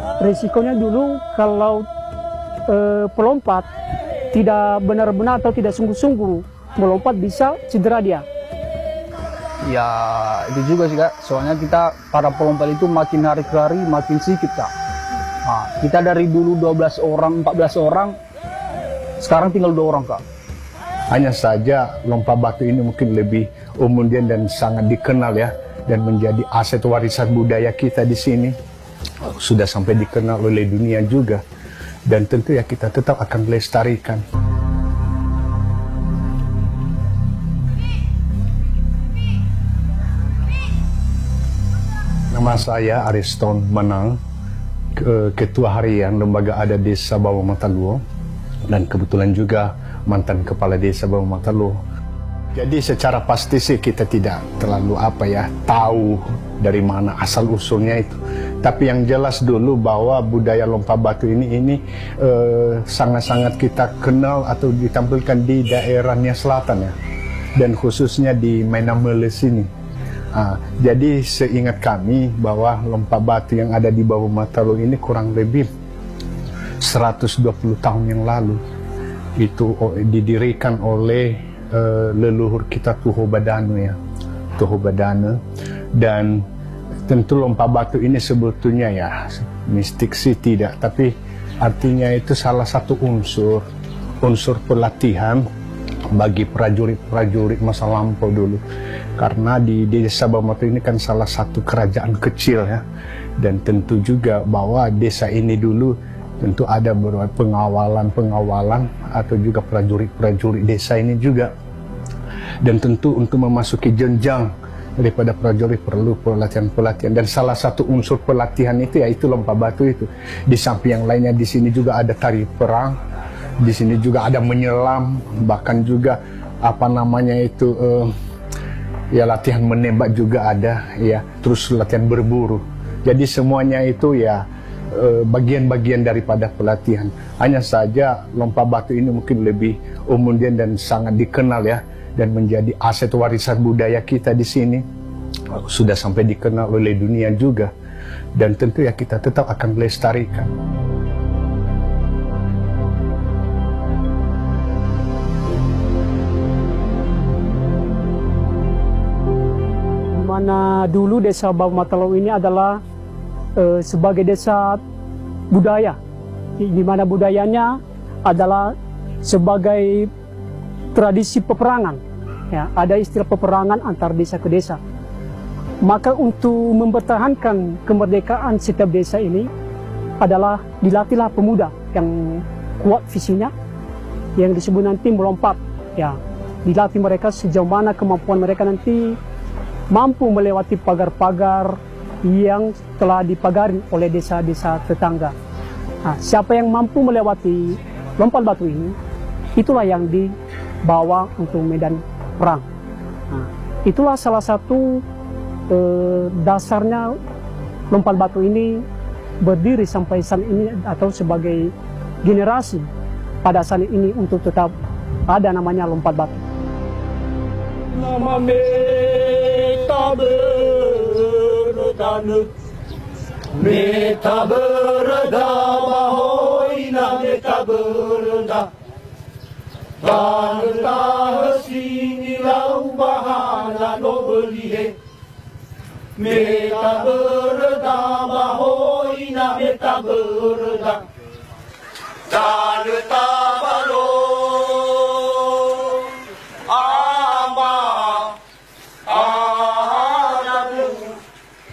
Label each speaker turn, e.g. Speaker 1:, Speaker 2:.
Speaker 1: Risikonya dulu kalau pelompat tidak benar-benar atau tidak sungguh-sungguh melompat bisa cedera dia.
Speaker 2: Ya itu juga sih Kak, soalnya kita para pelompat itu makin hari ke hari makin sedikit Kak. Nah, kita dari dulu 12 orang, 14 orang, sekarang tinggal 2 orang Kak.
Speaker 3: Hanya saja lompat batu ini mungkin lebih umum dan sangat dikenal ya, dan menjadi aset warisan budaya kita di sini. Sudah sampai dikenal oleh dunia juga, dan tentu ya kita tetap akan melestarikan. Nama saya Ariston Menang, Ketua Harian Lembaga Adat Desa Bawang Mataluo, dan kebetulan juga mantan Kepala Desa Bawang Mataluo. Jadi secara pasti sih kita tidak terlalu tahu dari mana asal usulnya itu. Tapi yang jelas dulu bahwa budaya lompat batu ini sangat-sangat kita kenal atau ditampilkan di daerah Nia Selatan ya, dan khususnya di Mainamele sini. Jadi seingat kami bahwa lompat batu yang ada di Bawang Mataluo ini kurang lebih 120 tahun yang lalu itu didirikan oleh leluhur kita Tuho Badano ya, Tuho Badano. Dan tentu lompat batu ini sebetulnya ya mistik sih tidak, tapi artinya itu salah satu unsur pelatihan bagi prajurit-prajurit masa lampau dulu, karena di desa Bawang Mataluo ini kan salah satu kerajaan kecil ya, dan tentu juga bahwa desa ini dulu tentu ada beberapa pengawalan atau juga prajurit-prajurit desa ini juga. Dan tentu untuk memasuki jenjang daripada prajurit perlu pelatihan-pelatihan, dan salah satu unsur pelatihan itu yaitu lompat batu itu. Di samping yang lainnya di sini juga ada tari perang, di sini juga ada menyelam, bahkan juga latihan menembak juga ada ya, terus latihan berburu. Jadi semuanya itu ya bagian-bagian daripada pelatihan. Hanya saja lompat batu ini mungkin lebih umum dan sangat dikenal ya, dan menjadi aset warisan budaya kita di sini. Sudah sampai dikenal oleh dunia juga, dan tentu ya kita tetap akan melestarikan.
Speaker 1: Mana dulu desa Bawang Mataluo ini adalah sebagai desa budaya, di mana budayanya adalah sebagai tradisi peperangan ya, ada istilah peperangan antar desa ke desa. Maka untuk mempertahankan kemerdekaan setiap desa ini adalah dilatihlah pemuda yang kuat visinya, yang disebut nanti melompat ya, dilatih mereka sejauh mana kemampuan mereka nanti mampu melewati pagar-pagar yang telah dipagari oleh desa-desa tetangga. Nah, siapa yang mampu melewati lompat batu ini, itulah yang dibawa untuk medan perang. Nah, itulah salah satu dasarnya lompat batu ini berdiri sampai saat ini, atau sebagai generasi pada saat ini untuk tetap ada namanya lompat batu. Nama meta beredana, meta bereda bahoina meta bereda, bangetah sini lau bahana no belihe, meta bereda bahoina meta bereda.